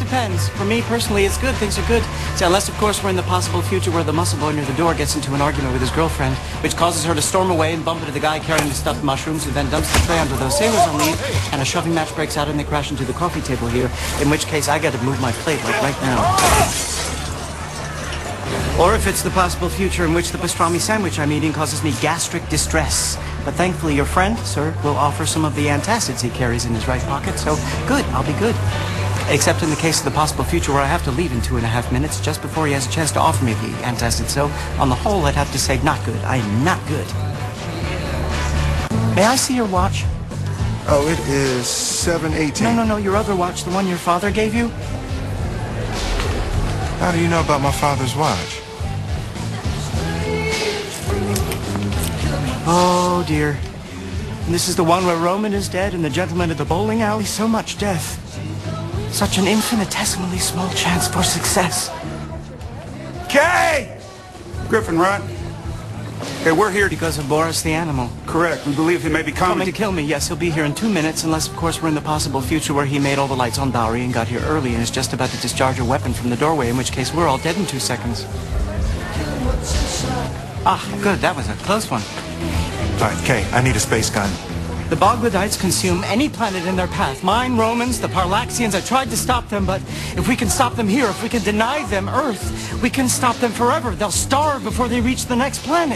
depends. For me, personally, it's good. Things are good. See, unless, of course, we're in the possible future where the muscle boy near the door gets into an argument with his girlfriend, which causes her to storm away and bump into the guy carrying the stuffed mushrooms, who then dumps the tray onto those sailors on leave, and a shoving match breaks out and they crash into the coffee table here, in which case I got to move my plate, like right now. Or if it's the possible future in which the pastrami sandwich I'm eating causes me gastric distress. But thankfully your friend, sir, will offer some of the antacids he carries in his right pocket, so good, I'll be good. Except in the case of the possible future where I have to leave in 2.5 minutes just before he has a chance to offer me the antacid. So, on the whole, I'd have to say not good. I'm not good. May I see your watch? Oh, it is 7:18. No, your other watch, the one your father gave you? How do you know about my father's watch? Oh, dear. And this is the one where Roman is dead and the gentleman at the bowling alley. So much death. Such an infinitesimally small chance for success. Kay! Griffin, right? Okay, we're here because of Boris the animal. Correct. We believe he may be coming to kill me. Yes, he'll be here in 2 minutes, unless, of course, we're in the possible future where he made all the lights on Bowery and got here early and is just about to discharge a weapon from the doorway, in which case we're all dead in 2 seconds. Ah, good. That was a close one. All right, Kay, I need a space gun. The Bogdanites consume any planet in their path. Mine, Romans, the Parlaxians. I tried to stop them, but if we can stop them here, if we can deny them Earth, we can stop them forever. They'll starve before they reach the next planet.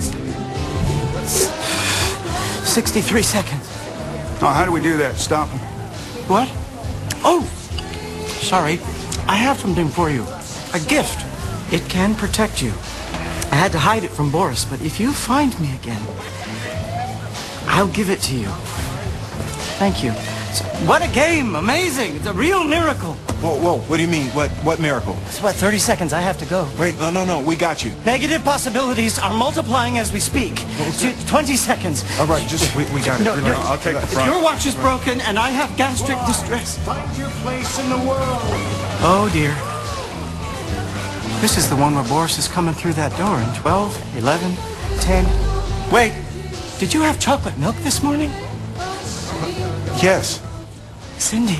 63 seconds. Oh, how do we do that? Stop them. What? Oh, sorry. I have something for you. A gift. It can protect you. I had to hide it from Boris, but if you find me again, I'll give it to you. Thank you. So, what a game! Amazing! It's a real miracle. Whoa! What do you mean? What miracle? It's about 30 seconds. I have to go. Wait, no. We got you. Negative possibilities are multiplying as we speak. 20 seconds. All right, we got it. No, I'll take the front. Your watch is broken, and I have gastric distress. Find your place in the world. Oh dear. This is the one where Boris is coming through that door in 12, 11, 10. Wait. Did you have chocolate milk this morning? Yes. Cindy.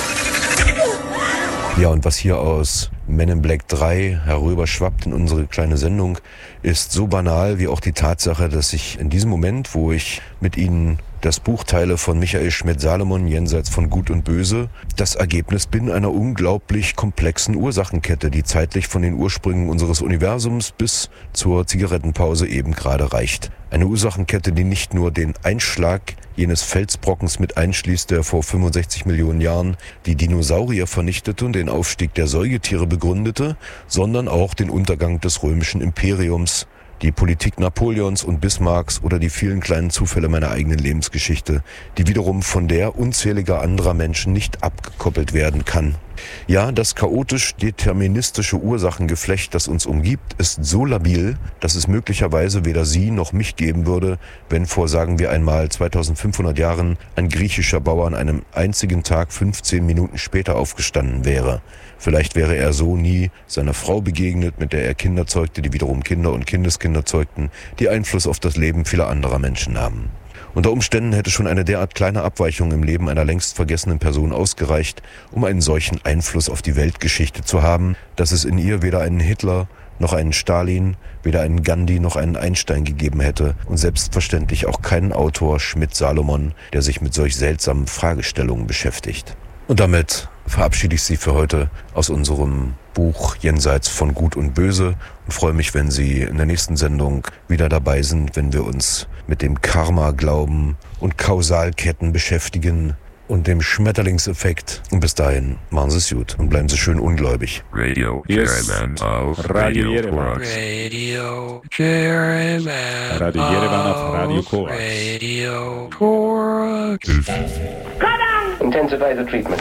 Ja, und was hier aus Men in Black 3 herüberschwappt in unsere kleine Sendung, ist so banal wie auch die Tatsache, dass ich in diesem Moment, wo ich mit Ihnen das Buch teile von Michael Schmidt-Salomon, Jenseits von Gut und Böse, das Ergebnis bin einer unglaublich komplexen Ursachenkette, die zeitlich von den Ursprüngen unseres Universums bis zur Zigarettenpause eben gerade reicht. Eine Ursachenkette, die nicht nur den Einschlag jenes Felsbrockens mit einschließt, der vor 65 Millionen Jahren die Dinosaurier vernichtete und den Aufstieg der Säugetiere begründete, sondern auch den Untergang des römischen Imperiums, die Politik Napoleons und Bismarcks oder die vielen kleinen Zufälle meiner eigenen Lebensgeschichte, die wiederum von der unzähliger anderer Menschen nicht abgekoppelt werden kann. Ja, das chaotisch-deterministische Ursachengeflecht, das uns umgibt, ist so labil, dass es möglicherweise weder Sie noch mich geben würde, wenn vor, sagen wir einmal, 2500 Jahren ein griechischer Bauer an einem einzigen Tag 15 Minuten später aufgestanden wäre. Vielleicht wäre er so nie seiner Frau begegnet, mit der er Kinder zeugte, die wiederum Kinder und Kindeskinder zeugten, die Einfluss auf das Leben vieler anderer Menschen nahmen. Unter Umständen hätte schon eine derart kleine Abweichung im Leben einer längst vergessenen Person ausgereicht, um einen solchen Einfluss auf die Weltgeschichte zu haben, dass es in ihr weder einen Hitler noch einen Stalin, weder einen Gandhi noch einen Einstein gegeben hätte und selbstverständlich auch keinen Autor Schmidt-Salomon, der sich mit solch seltsamen Fragestellungen beschäftigt. Und damit verabschiede ich Sie für heute aus unserem Buch Jenseits von Gut und Böse und freue mich, wenn Sie in der nächsten Sendung wieder dabei sind, wenn wir uns mit dem Karma-Glauben und Kausalketten beschäftigen und dem Schmetterlingseffekt. Und bis dahin, machen Sie es gut und bleiben Sie schön ungläubig. Radio Yerevan auf Radio Korax. Radio Yerevan. Radio Yerevan auf Radio Korax. Radio Korax. Intensify the treatment.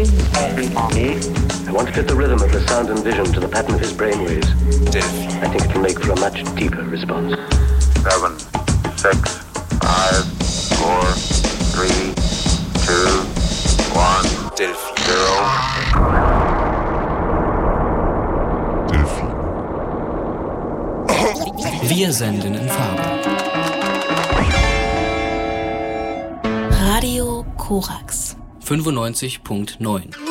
I want to fit the rhythm of the sound and vision to the pattern of his brainwaves. I think it will make for a much deeper response. 7, 6, 5, 4, 3, 2, 1, Delphi. 0. Wir senden in Farbe. Radio Korax 95.9